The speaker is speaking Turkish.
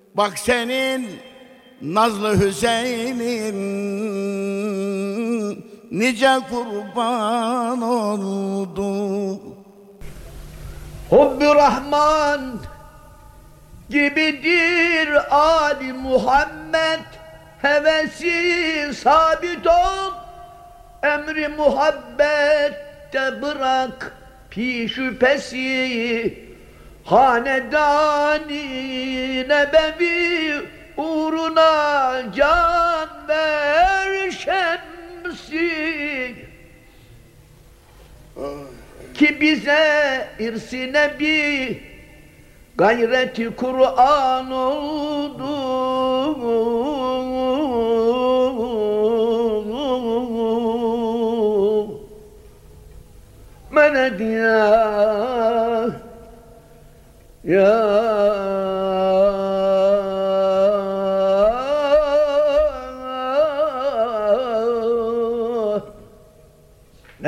Bak senin nazlı Hüseyin'in nice kurban oldu. Hubbi Rahman gibidir Ali Muhammed, hevesi sabit ol, emri muhabbette bırak pi şüphesi, hanedani nebevi uğruna can ver şemsi. Ki bize irsi nebi gayreti Kur'an oldu. Menet ya